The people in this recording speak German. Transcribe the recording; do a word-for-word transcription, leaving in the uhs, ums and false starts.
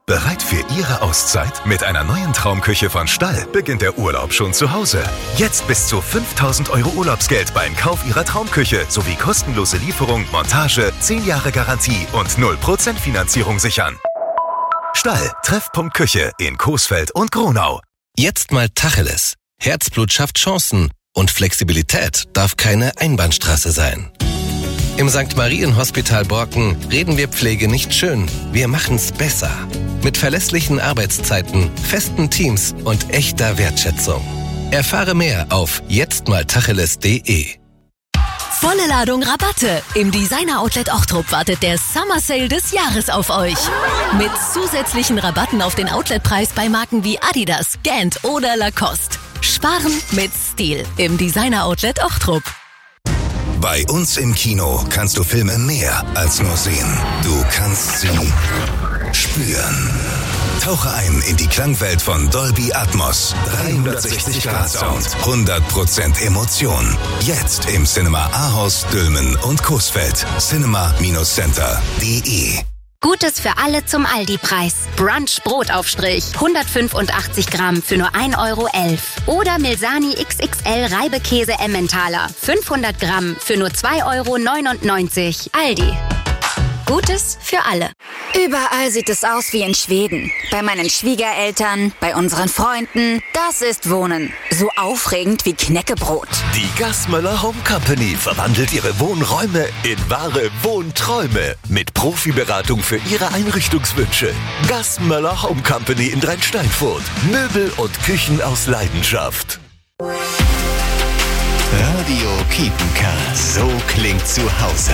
Bereit für Ihre Auszeit? Mit einer neuen Traumküche von Stall beginnt der Urlaub schon zu Hause. Jetzt bis zu fünftausend Euro Urlaubsgeld beim Kauf Ihrer Traumküche sowie kostenlose Lieferung, Montage, zehn Jahre Garantie und null Prozent Finanzierung sichern. Stall, Treffpunkt Küche in Coesfeld und Gronau. Jetzt mal Tacheles. Herzblut schafft Chancen und Flexibilität darf keine Einbahnstraße sein. Im Sankt Marien Hospital Borken reden wir Pflege nicht schön, wir machen's besser. Mit verlässlichen Arbeitszeiten, festen Teams und echter Wertschätzung. Erfahre mehr auf jetztmaltacheles punkt de. Volle Ladung Rabatte. Im Designer Outlet Ochtrup wartet der Summer Sale des Jahres auf euch. Mit zusätzlichen Rabatten auf den Outletpreis bei Marken wie Adidas, Gant oder Lacoste. Sparen mit Stil im Designer Outlet Ochtrup. Bei uns im Kino kannst du Filme mehr als nur sehen. Du kannst sie spüren. Tauche ein in die Klangwelt von Dolby Atmos. dreihundertsechzig Grad Sound. hundert Prozent Emotion. Jetzt im Cinema Ahaus, Dülmen und Coesfeld. cinema Center punkt de. Gutes für alle zum Aldi-Preis. Brunch Brotaufstrich, hundertfünfundachtzig Gramm für nur ein Euro elf. Oder Milsani X X L Reibekäse Emmentaler, fünfhundert Gramm für nur zwei Euro neunundneunzig. Aldi. Gutes für alle. Überall sieht es aus wie in Schweden. Bei meinen Schwiegereltern, bei unseren Freunden. Das ist Wohnen. So aufregend wie Knäckebrot. Die Gassmöller Home Company verwandelt ihre Wohnräume in wahre Wohnträume. Mit Profiberatung für ihre Einrichtungswünsche. Gassmöller Home Company in Dreiensteinfurt. Möbel und Küchen aus Leidenschaft. Radio Kiepenkerl. So klingt zu Hause.